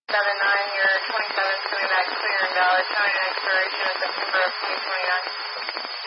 79, your 27 is coming back clear and valid. Showing an expiration in September of 2029.